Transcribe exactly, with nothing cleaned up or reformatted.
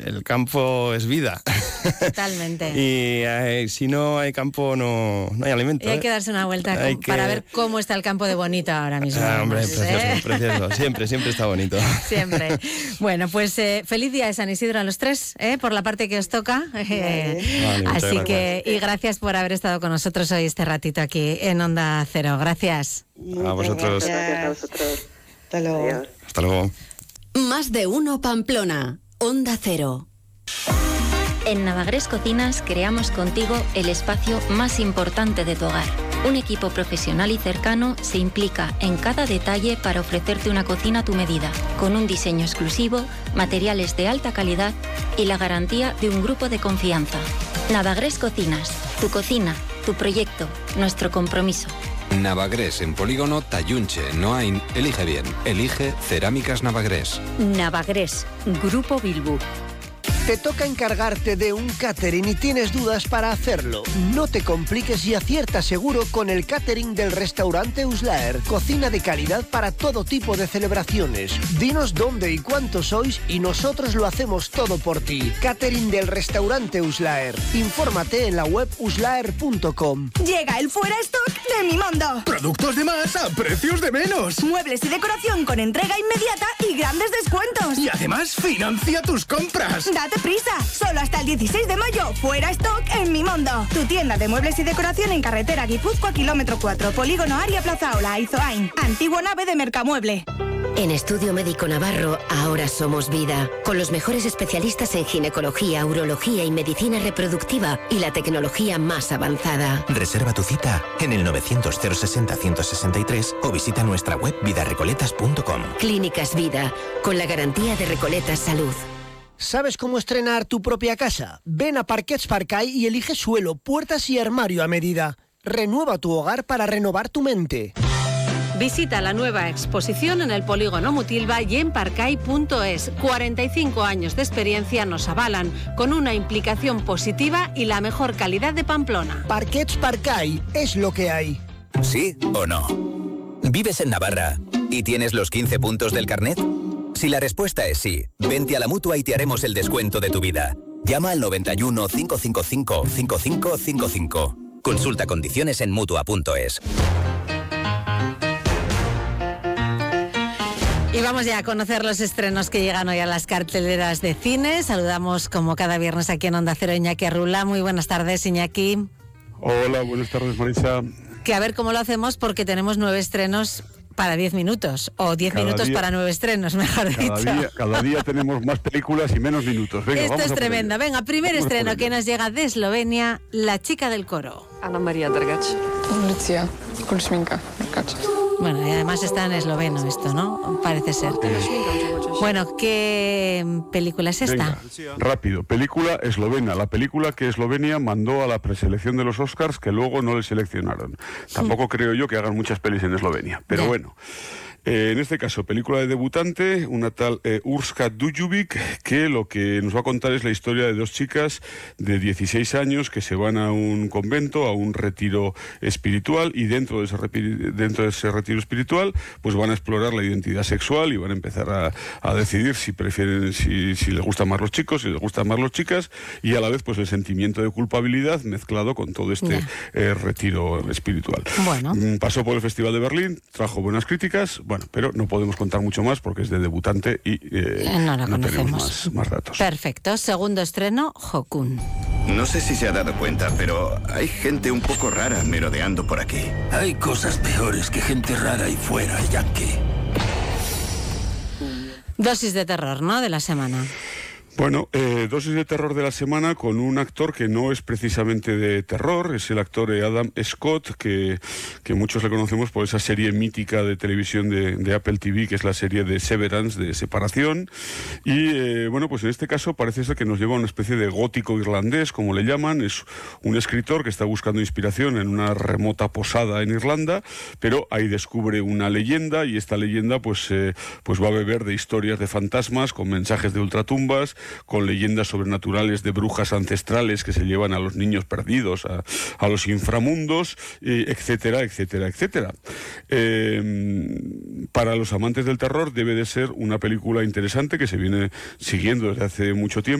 el campo es vida. Totalmente. Y eh, si no hay campo, no, no hay alimento. Y hay ¿eh? que darse una vuelta Hay con, que... para ver cómo está el campo de bonito ahora mismo. Ah, hombre, además, precioso, ¿eh? precioso. Siempre, siempre está bonito. Siempre. Bueno, pues eh, feliz día de San Isidro a los tres, ¿eh? Por la parte que os toca. Eh, vale, así gracias. que, y gracias por haber estado con nosotros hoy este ratito aquí en Onda Cero. Gracias. A vosotros. Gracias a vosotros. Hasta luego. Adiós. Hasta luego. Más de uno Pamplona. Onda Cero. En Navagrés Cocinas creamos contigo el espacio más importante de tu hogar. Un equipo profesional y cercano se implica en cada detalle para ofrecerte una cocina a tu medida, con un diseño exclusivo, materiales de alta calidad y la garantía de un grupo de confianza. Navagrés Cocinas, tu cocina, tu proyecto, nuestro compromiso. Navagrés en Polígono Tayunche, Noain. Elige bien. Elige Cerámicas Navagrés. Navagrés, Grupo Bilbu. Te toca encargarte de un catering y tienes dudas para hacerlo. No te compliques y acierta seguro con el catering del restaurante Uslaer. Cocina de calidad para todo tipo de celebraciones. Dinos dónde y cuántos sois y nosotros lo hacemos todo por ti. Catering del restaurante Uslaer. Infórmate en la web uslaer punto com. Llega el fuera stock de Mimondo. Productos de más a precios de menos. Muebles y decoración con entrega inmediata y grandes descuentos. Y además financia tus compras. Date prisa, solo hasta el dieciséis de mayo, fuera stock en Mimondo. Tu tienda de muebles y decoración en carretera Guipúzcoa, kilómetro cuatro, Polígono Aria Plaza Ola, Izoain, antigua nave de Mercamueble. En Estudio Médico Navarro, ahora somos vida, con los mejores especialistas en ginecología, urología y medicina reproductiva y la tecnología más avanzada. Reserva tu cita en el novecientos cero sesenta ciento sesenta y tres o visita nuestra web vida recoletas punto com. Clínicas Vida, con la garantía de Recoletas Salud. ¿Sabes cómo estrenar tu propia casa? Ven a Parquets Parcay y elige suelo, puertas y armario a medida. Renueva tu hogar para renovar tu mente. Visita la nueva exposición en el Polígono Mutilva y en parcay punto es. cuarenta y cinco años de experiencia nos avalan, con una implicación positiva y la mejor calidad de Pamplona. Parquets Parcay es lo que hay. ¿Sí o no? ¿Vives en Navarra y tienes los quince puntos del carnet? Si la respuesta es sí, vente a la Mutua y te haremos el descuento de tu vida. Llama al noventa y uno, cinco cinco cinco, cinco cinco cinco cinco. Consulta condiciones en mutua punto es. Y vamos ya a conocer los estrenos que llegan hoy a las carteleras de cine. Saludamos como cada viernes aquí en Onda Cero Iñaki Arrula. Muy buenas tardes, Iñaki. Hola, buenas tardes, Marisa. Que a ver cómo lo hacemos porque tenemos nueve estrenos para diez minutos, o diez minutos día, para nueve estrenos, mejor cada dicho. Día, cada día tenemos más películas y menos minutos. Venga, Esto vamos es tremendo. Venga, primer vamos estreno que nos llega de Eslovenia, La chica del coro. Ana María Dragac. Lucia Kulšminka. Bueno, y además está en esloveno esto, ¿no? Parece ser. Bueno, ¿qué película es esta? Venga, rápido. Película eslovena. La película que Eslovenia mandó a la preselección de los Oscars, que luego no le seleccionaron. Tampoco creo yo que hagan muchas pelis en Eslovenia. Pero ya. Bueno. Eh, en este caso, película de debutante, una tal eh, Urška Dujovic, que lo que nos va a contar es la historia de dos chicas de dieciséis años que se van a un convento, a un retiro espiritual, y dentro de ese, dentro de ese retiro espiritual pues van a explorar la identidad sexual y van a empezar a, a decidir si prefieren, si, si les gustan más los chicos, si les gustan más las chicas, y a la vez pues el sentimiento de culpabilidad mezclado con todo este eh, retiro espiritual. Bueno. Pasó por el Festival de Berlín, trajo buenas críticas. Bueno, pero no podemos contar mucho más porque es de debutante y eh, no, la no conocemos. tenemos más, más datos. Perfecto. Segundo estreno, Jokun. No sé si se ha dado cuenta, pero hay gente un poco rara merodeando por aquí. Hay cosas peores que gente rara y fuera, Yankee. Dosis de terror, ¿no?, de la semana. Bueno, eh, dosis de terror de la semana con un actor que no es precisamente de terror, es el actor Adam Scott, que, que muchos le conocemos por esa serie mítica de televisión de, de Apple T V, que es la serie de Severance, de Separación, y eh, bueno, pues en este caso parece ser que nos lleva a una especie de gótico irlandés, como le llaman. Es un escritor que está buscando inspiración en una remota posada en Irlanda, pero ahí descubre una leyenda, y esta leyenda pues, eh, pues va a beber de historias de fantasmas, con mensajes de ultratumbas, con leyendas sobrenaturales de brujas ancestrales que se llevan a los niños perdidos a, a los inframundos, eh, etcétera, etcétera, etcétera. Eh, para los amantes del terror debe de ser una película interesante que se viene siguiendo desde hace mucho tiempo.